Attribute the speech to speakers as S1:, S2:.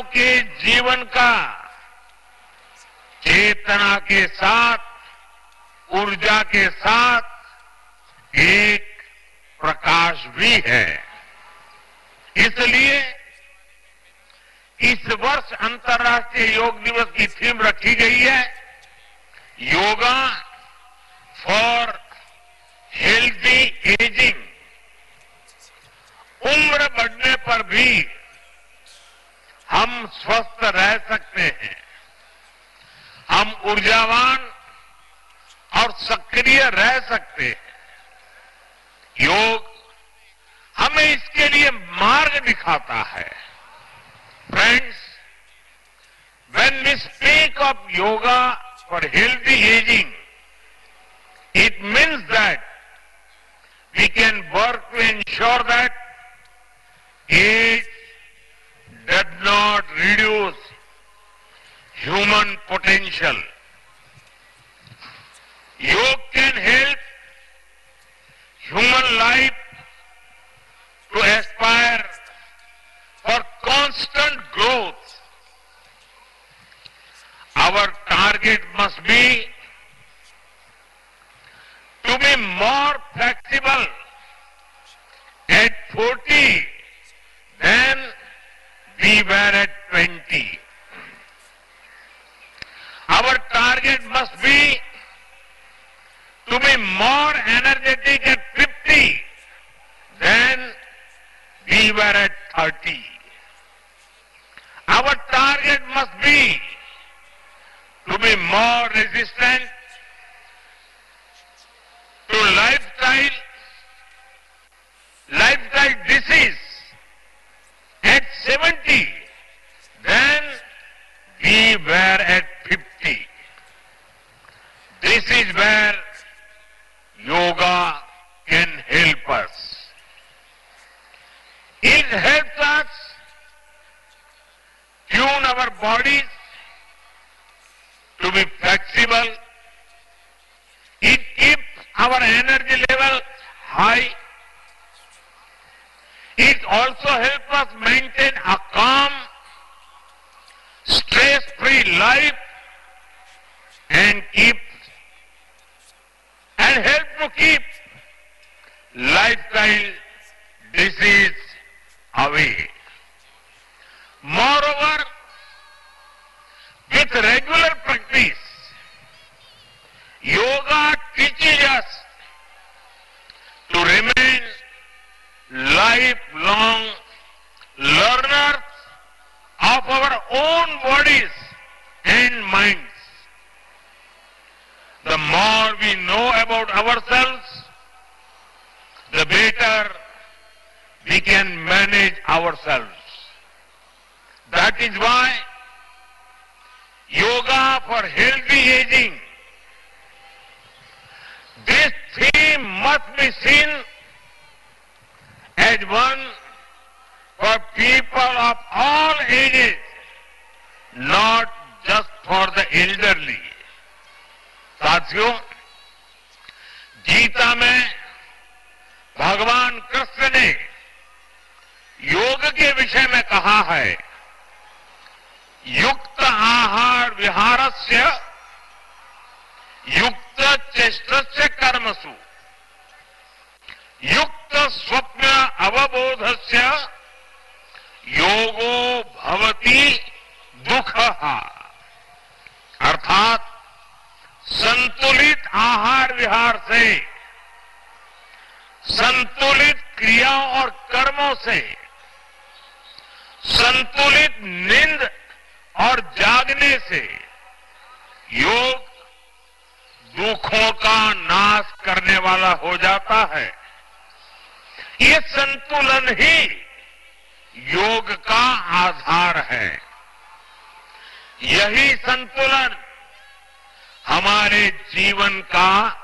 S1: के जीवन का चेतना के साथ, ऊर्जा के साथ एक प्रकाश भी है। इसलिए इस वर्ष अंतर्राष्ट्रीय योग दिवस की थीम रखी गई है योगा फॉर हेल्दी एजिंग। उम्र बढ़ने पर भी हम स्वस्थ रह सकते हैं, हम ऊर्जावान और सक्रिय रह सकते हैं। योग हमें इसके लिए मार्ग दिखाता है। Friends, when we speak of yoga for healthy aging, it means that we can work to ensure that age does not reduce human potential. Yoga can help human life to aspire for constant growth. Our target must be to be more flexible at 40 than we were at 20. Our target must be to be more energetic at 50 than we were at 30. Our target must be to be more resistant to lifestyle disease at 70 than we were at 50. This is where yoga can help us. It helps us tune our bodies to be flexible. It keeps our energy level high. It also helps us maintain a calm, stress-free life and help to keep lifestyle disease away. Moreover, with regular practice, yoga teaches us to remain lifelong learners of our own bodies and minds. The more we know about ourselves, the better we can manage ourselves. That is why yoga for healthy aging, this theme must be seen as one for people of all ages, not just for the elderly. साथियों, गीता में भगवान कृष्ण ने योग के विषय में कहा है, युक्त आहार विहारस्य युक्त चेष्टस्य कर्मसु युक्त स्वप्न अवबोधस्य योगो भवति दुःखः। अर्थात संतुलित आहार विहार से, संतुलित क्रियाओं और कर्मों से, संतुलित नींद और जागने से योग दुखों का नाश करने वाला हो जाता है। ये संतुलन ही योग का आधार है। यही संतुलन हमारे जीवन का